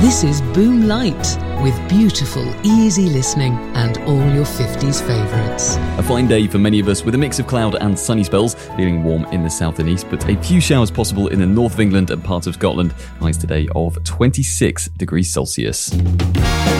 This is Boom Light, with beautiful, easy listening and all your 50s favourites. A fine day for many of us with a mix of cloud and sunny spells, feeling warm in the south and east, but a few showers possible in the north of England and parts of Scotland. Highs today of 26 degrees Celsius.